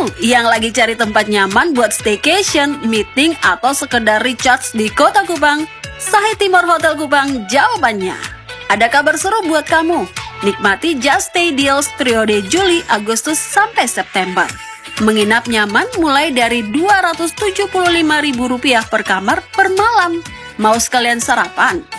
kamu yang lagi cari tempat nyaman buat staycation, meeting, atau sekedar recharge di Kota Kupang? Sahid Timur Hotel Kupang jawabannya. Ada kabar seru buat kamu. Nikmati Just Stay Deals periode Juli, Agustus, sampai September. Menginap nyaman mulai dari Rp275.000 per kamar per malam. Mau sekalian sarapan?